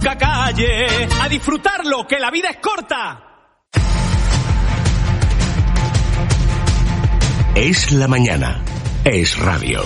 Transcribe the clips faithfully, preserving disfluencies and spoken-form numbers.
nunca calle. A disfrutarlo, que la vida es corta. Es la mañana. Es radio.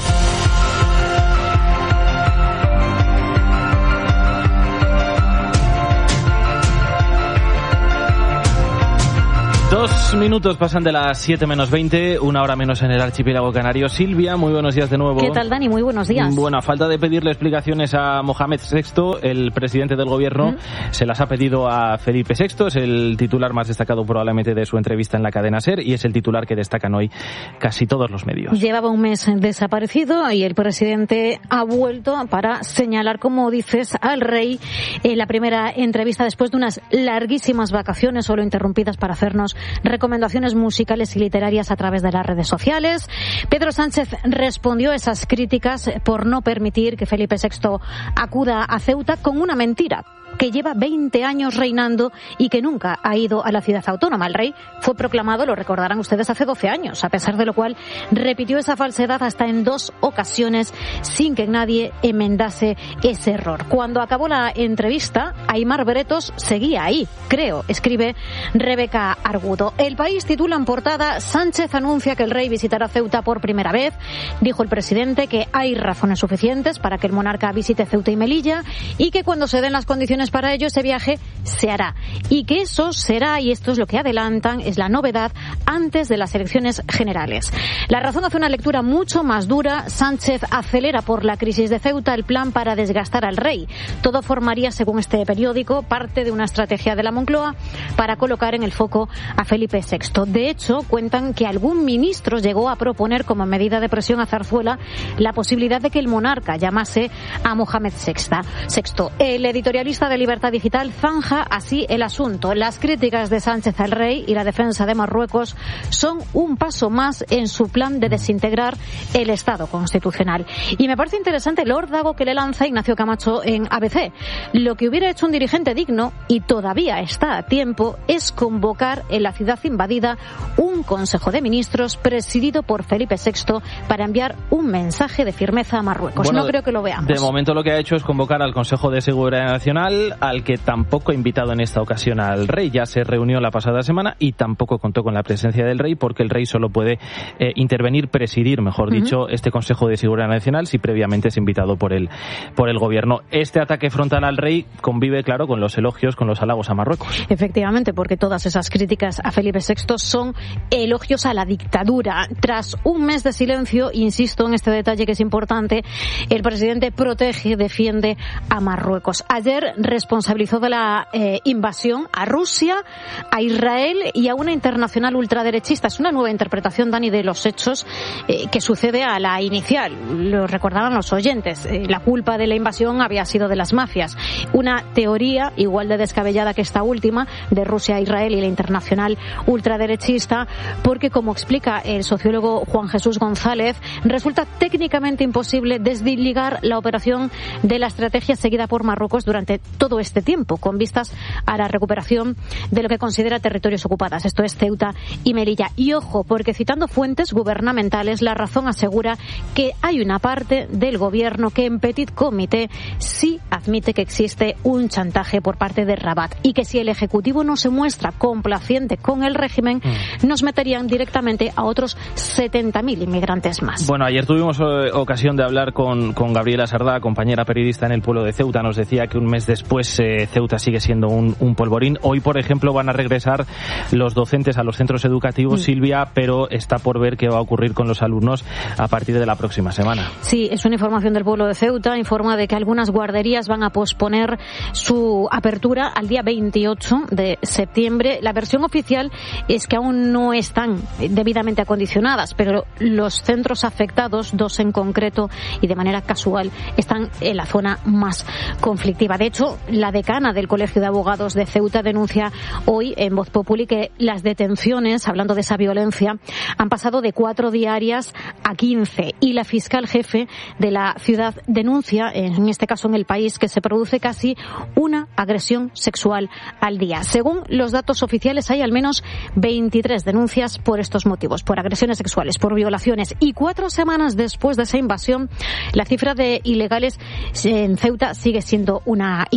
Dos minutos pasan de las siete menos veinte, una hora menos en el archipiélago canario. Silvia, muy buenos días de nuevo. ¿Qué tal, Dani? Muy buenos días. Bueno, a falta de pedirle explicaciones a Mohamed sexto, el presidente del gobierno ¿Mm? se las ha pedido a Felipe sexto. Es el titular más destacado probablemente de su entrevista en la cadena SER y es el titular que destacan hoy casi todos los medios. Llevaba un mes desaparecido y el presidente ha vuelto para señalar, como dices, al rey en la primera entrevista después de unas larguísimas vacaciones, solo interrumpidas para hacernos recomendaciones musicales y literarias a través de las redes sociales. Pedro Sánchez respondió a esas críticas por no permitir que Felipe sexto acuda a Ceuta con una mentira, que lleva veinte años reinando y que nunca ha ido a la ciudad autónoma. El rey fue proclamado, lo recordarán ustedes, hace doce años, a pesar de lo cual repitió esa falsedad hasta en dos ocasiones sin que nadie enmendase ese error. Cuando acabó la entrevista, Aimar Bretos seguía ahí, creo, escribe Rebeca Argudo. El País titula en portada: Sánchez anuncia que el rey visitará Ceuta por primera vez. Dijo el presidente que hay razones suficientes para que el monarca visite Ceuta y Melilla y que cuando se den las condiciones para ello ese viaje se hará y que eso será, y esto es lo que adelantan, es la novedad, antes de las elecciones generales. La Razón hace una lectura mucho más dura. Sánchez acelera por la crisis de Ceuta el plan para desgastar al rey. Todo formaría, según este periódico, parte de una estrategia de la Moncloa para colocar en el foco a Felipe sexto. De hecho, cuentan que algún ministro llegó a proponer como medida de presión a Zarzuela la posibilidad de que el monarca llamase a Mohamed sexto. El editorialista de Libertad Digital zanja así el asunto. Las críticas de Sánchez al rey y la defensa de Marruecos son un paso más en su plan de desintegrar el Estado constitucional. Y me parece interesante el órdago que le lanza Ignacio Camacho en A B C. Lo que hubiera hecho un dirigente digno, y todavía está a tiempo, es convocar en la ciudad invadida un Consejo de Ministros presidido por Felipe sexto para enviar un mensaje de firmeza a Marruecos. Bueno, no creo que lo veamos. De momento lo que ha hecho es convocar al Consejo de Seguridad Nacional, al que tampoco ha invitado en esta ocasión al rey. Ya se reunió la pasada semana y tampoco contó con la presencia del rey, porque el rey solo puede eh, intervenir, presidir, mejor uh-huh. dicho, este Consejo de Seguridad Nacional si previamente es invitado por el, por el gobierno. Este ataque frontal al rey convive, claro, con los elogios, con los halagos a Marruecos. Efectivamente, porque todas esas críticas a Felipe sexto son elogios a la dictadura. Tras un mes de silencio, insisto en este detalle que es importante, el presidente protege, defiende a Marruecos. Ayer responsabilizó de la eh, invasión a Rusia, a Israel y a una internacional ultraderechista. Es una nueva interpretación, Dani, de los hechos eh, que sucede a la inicial. Lo recordaban los oyentes. Eh, la culpa de la invasión había sido de las mafias. Una teoría igual de descabellada que esta última, de Rusia, Israel y la internacional ultraderechista, porque, como explica el sociólogo Juan Jesús González, resulta técnicamente imposible desligar la operación de la estrategia seguida por Marruecos durante todo este tiempo, con vistas a la recuperación de lo que considera territorios ocupadas, esto es Ceuta y Melilla. Y ojo, porque citando fuentes gubernamentales, La Razón asegura que hay una parte del gobierno que en petit comité sí admite que existe un chantaje por parte de Rabat y que si el Ejecutivo no se muestra complaciente con el régimen, mm. nos meterían directamente a otros setenta mil inmigrantes más. Bueno, ayer tuvimos eh, ocasión de hablar con, con Gabriela Sardá, compañera periodista en el pueblo de Ceuta. Nos decía que un mes después eh, Ceuta sigue siendo un, un polvorín. Hoy, por ejemplo, van a regresar los docentes a los centros educativos, mm. Silvia, pero está por ver qué va a ocurrir con los alumnos a partir de la próxima semana. Sí, es una información del pueblo de Ceuta. Informa de que algunas guarderías van a posponer su apertura al día veintiocho de septiembre. La versión oficial es que aún no están debidamente acondicionadas, pero los centros afectados, dos en concreto y de manera casual, están en la zona más conflictiva. De hecho, la decana del Colegio de Abogados de Ceuta denuncia hoy en Voz Populi que las detenciones, hablando de esa violencia, han pasado de cuatro diarias a quince, y la fiscal jefe de la ciudad denuncia, en este caso en El País, que se produce casi una agresión sexual al día. Según los datos oficiales, hay al menos veintitrés denuncias por estos motivos, por agresiones sexuales, por violaciones, y cuatro semanas después de esa invasión, la cifra de ilegales en Ceuta sigue siendo una incógnita.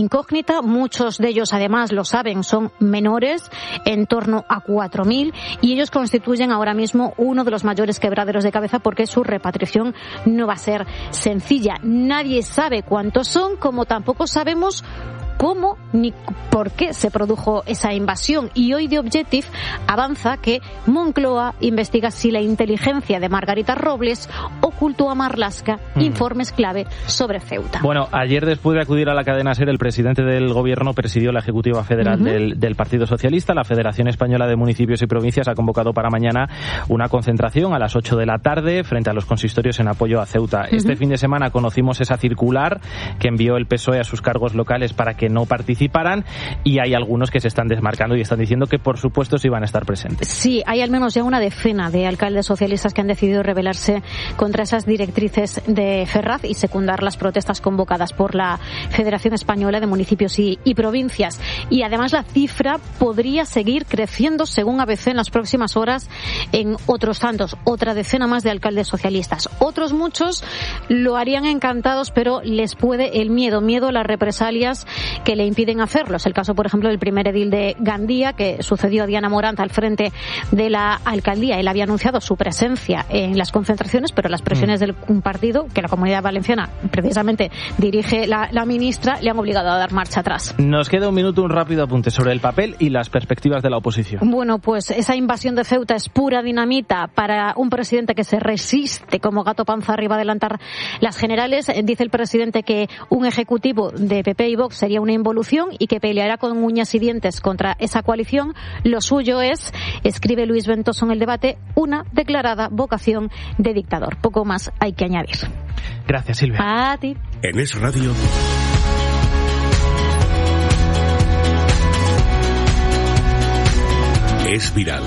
incógnita. Muchos de ellos, además, lo saben, son menores, en torno a cuatro mil, y ellos constituyen ahora mismo uno de los mayores quebraderos de cabeza porque su repatriación no va a ser sencilla. Nadie sabe cuántos son, como tampoco sabemos cómo ni por qué se produjo esa invasión. Y hoy The Objective avanza que Moncloa investiga si la inteligencia de Margarita Robles ocultó a Marlaska mm. informes clave sobre Ceuta. Bueno, ayer, después de acudir a la cadena SER, el presidente del Gobierno presidió la Ejecutiva Federal uh-huh. del, del Partido Socialista. La Federación Española de Municipios y Provincias ha convocado para mañana una concentración a las ocho de la tarde frente a los consistorios en apoyo a Ceuta. Uh-huh. Este fin de semana conocimos esa circular que envió el P S O E a sus cargos locales para que no participaran, y hay algunos que se están desmarcando y están diciendo que por supuesto sí van a estar presentes. Sí, hay al menos ya una decena de alcaldes socialistas que han decidido rebelarse contra esas directrices de Ferraz y secundar las protestas convocadas por la Federación Española de Municipios y, y Provincias. Y además la cifra podría seguir creciendo, según A B C, en las próximas horas en otros tantos, otra decena más de alcaldes socialistas. Otros muchos lo harían encantados, pero les puede el miedo, miedo a las represalias que le impiden hacerlo. Es el caso, por ejemplo, del primer edil de Gandía, que sucedió a Diana Morant al frente de la alcaldía. Él había anunciado su presencia en las concentraciones, pero las presiones mm. del un partido que la Comunidad Valenciana precisamente dirige la, la ministra le han obligado a dar marcha atrás. Nos queda un minuto, un rápido apunte sobre el papel y las perspectivas de la oposición. Bueno, pues esa invasión de Ceuta es pura dinamita para un presidente que se resiste como gato panza arriba a adelantar las generales. Dice el presidente que un ejecutivo de P P y Vox sería una involución y que peleará con uñas y dientes contra esa coalición. Lo suyo es, escribe Luis Ventoso en El Debate, una declarada vocación de dictador. Poco más hay que añadir. Gracias, Silvia. A ti. En Es Radio. Es viral.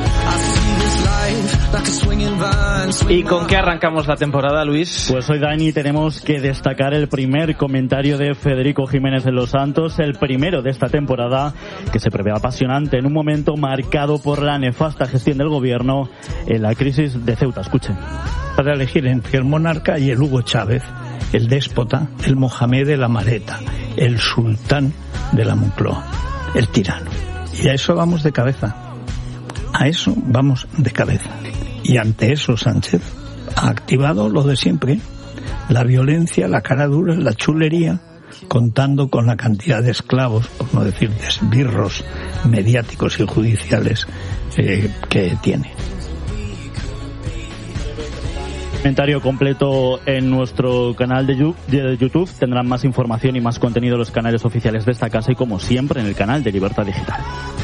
¿Y con qué arrancamos la temporada, Luis? Pues hoy, Dani, tenemos que destacar el primer comentario de Federico Jiménez de los Santos, el primero de esta temporada, que se prevé apasionante en un momento marcado por la nefasta gestión del gobierno en la crisis de Ceuta. Escuchen. Para elegir entre el monarca y el Hugo Chávez, el déspota, el Mohamed de la Maleta, el sultán de la Moncloa, el tirano. Y a eso vamos de cabeza. A eso vamos de cabeza. Y ante eso Sánchez ha activado lo de siempre: la violencia, la cara dura, la chulería, contando con la cantidad de esclavos, por no decir de esbirros mediáticos y judiciales eh, que tiene. Comentario completo en nuestro canal de YouTube. Tendrán más información y más contenido en los canales oficiales de esta casa y, como siempre, en el canal de Libertad Digital.